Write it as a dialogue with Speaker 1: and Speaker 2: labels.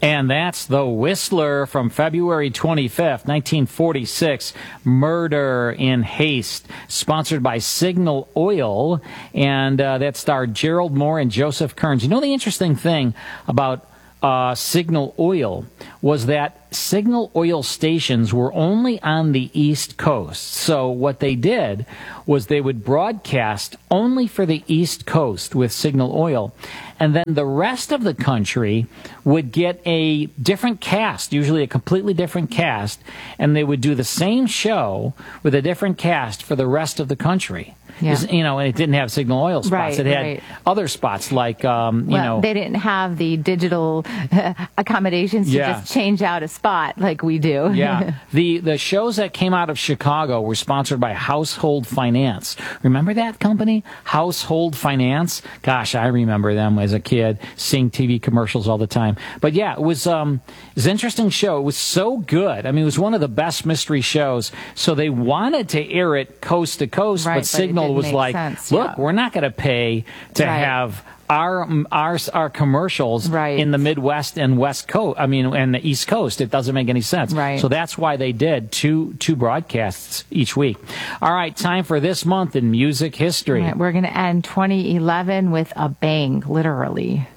Speaker 1: And that's The Whistler from February 25th, 1946, Murder in Haste, sponsored by Signal Oil, and that starred Gerald Moore and Joseph Kearns. You know, the interesting thing about Signal Oil was that Signal Oil stations were only on the East Coast. So what they did was they would broadcast only for the East Coast with Signal Oil. And then the rest of the country would get a different cast, usually a completely different cast, and they would do the same show with a different cast for the rest of the country.
Speaker 2: Yeah.
Speaker 1: You know, and it didn't have Signal Oil spots.
Speaker 2: Right,
Speaker 1: it had other spots like, you know.
Speaker 2: They didn't have the digital accommodations to just change out a spot like we do.
Speaker 1: Yeah. The shows that came out of Chicago were sponsored by Household Finance. Remember that company? Household Finance? Gosh, I remember them as a kid, seeing TV commercials all the time. But yeah, it was an interesting show. It was so good. I mean, it was one of the best mystery shows. So they wanted to air it coast to coast, but Signal was like, look, we're not going to pay to have our commercials in the Midwest and West Coast. I mean, and the East Coast. It doesn't make any sense.
Speaker 2: Right.
Speaker 1: So that's why they did two broadcasts each week. All right, time for this month in music history.
Speaker 2: All right, we're going to end 2011 with a bang, literally.